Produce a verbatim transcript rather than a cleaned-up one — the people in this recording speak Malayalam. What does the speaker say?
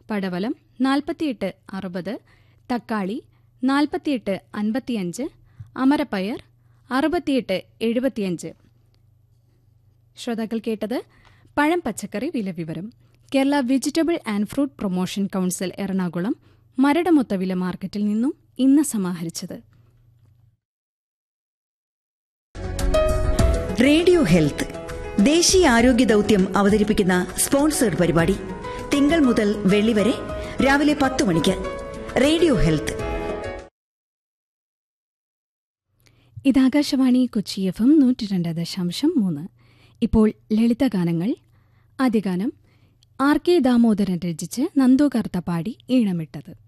പടവലം നാൽപ്പത്തിയെട്ട് അറുപത്, തക്കാളി നാൽപ്പത്തിയെട്ട് അൻപത്തിയഞ്ച്, അമരപ്പയർ അറുപത്തിയെട്ട് എഴുപത്തിയഞ്ച്. ശ്രോതാക്കൾ കേട്ടത് പഴം പച്ചക്കറി വില വിവരം. Kerala vegetable and fruit promotion council Ernakulam മരടമൊത്ത വില മാർക്കറ്റിൽ നിന്നും ഇന്ന് സമാഹരിച്ചത്. റേഡിയോ ഹെൽത്ത് ദേശീയ ആരോഗ്യ ദൌത്യം അവതരിപ്പിക്കുന്ന സ്പോൺസേഡ് പരിപാടി തിങ്കൾ മുതൽ വെള്ളി വരെ രാവിലെ പത്ത് മണിക്ക്. Radio health. ഇത് ആകാശവാണി കൊച്ചി എഫ് എം നൂറ്റി രണ്ട് ദശാംശം മൂന്ന്. ഇപ്പോൾ ലളിതഗാനങ്ങൾ. ആദ്യ ഗാനം ആർ കെ ദാമോദരൻ രചിച്ച് നന്ദു കർത്ത പാടി ഈണമിട്ടത്.